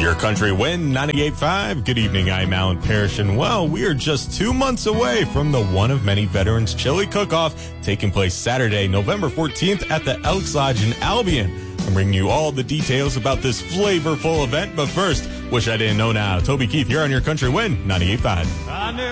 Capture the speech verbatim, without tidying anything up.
Your Country Win ninety-eight point five. Good evening, I'm Alan Parrish, and well, we are just two months away from the one of many Veterans Chili Cook-Off taking place Saturday, November fourteenth at the Elks Lodge in Albion. I'm bringing you all the details about this flavorful event, but first, wish I didn't know now. Toby Keith here on Your Country Win ninety-eight point five.